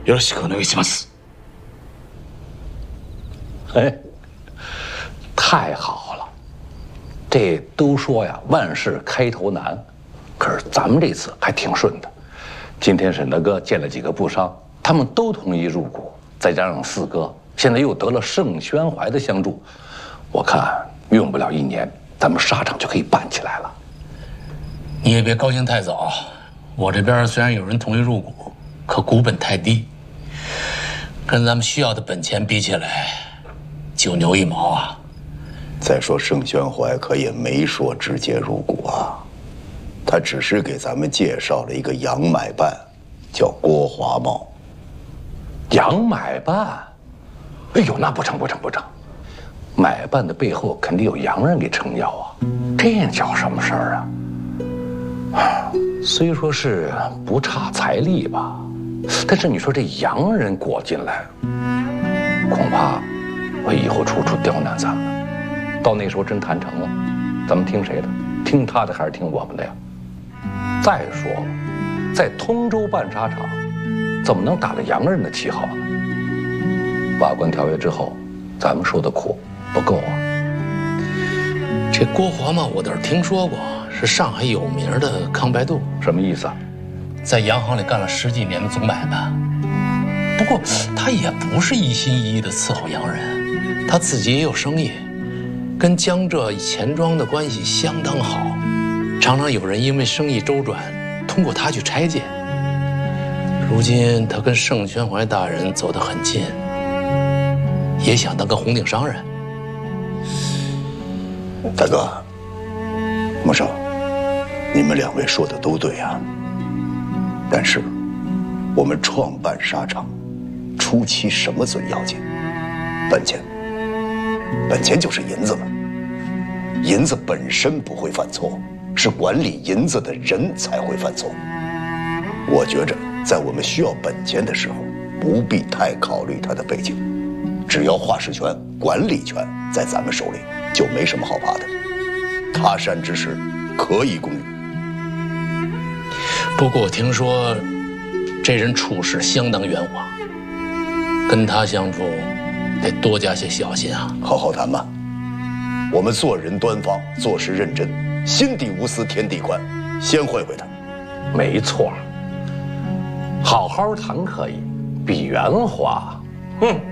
よろしくお願いします。 哎，太好了！这都说呀，万事开头难，可是咱们这次还挺顺的。今天沈大哥见了几个布商，他们都同意入股，再加上四哥现在又得了盛宣怀的相助，我看用不了1年，咱们纱厂就可以办起来了。 你也别高兴太早，我这边虽然有人同意入股，可股本太低，跟咱们需要的本钱比起来，9牛1毛啊。 再说盛宣怀可也没说直接入股啊，他只是给咱们介绍了一个洋买办，叫郭华茂。 洋买办？哎呦，那不成，买办的背后肯定有洋人给撑腰啊，这叫什么事儿啊？虽说是不差财力吧，但是你说这洋人裹进来，恐怕会以后处处刁难咱们。到那时候真谈成了，咱们听谁的？听他的还是听我们的呀？再说了，在通州办纱厂，怎么能打着洋人的旗号呢？瓦关条约之后，咱们受的苦不够啊。 这郭华嘛，我倒是听说过，是上海有名的康白度。 什么意思啊？ 在洋行里干了10几年的总买办。不过他也不是一心一意的伺候洋人，他自己也有生意，跟江浙钱庄的关系相当好，常常有人因为生意周转，通过他去拆借。如今他跟盛宣怀大人走得很近，也想当个红顶商人。 大哥，孟少，你们2位说的都对啊。但是，我们创办纱厂，初期什么最要紧？本钱。本钱就是银子了。银子本身不会犯错，是管理银子的人才会犯错。我觉着，在我们需要本钱的时候，不必太考虑他的背景，只要话事权、管理权在咱们手里，就没什么好怕的。他山之石，可以攻玉。 不过我听说，这人处事相当圆滑，跟他相处得多加些小心啊。 好好谈吧。我们做人端方，做事认真，心底无私天地宽。先会会他。 没错，好好谈可以，比圆滑，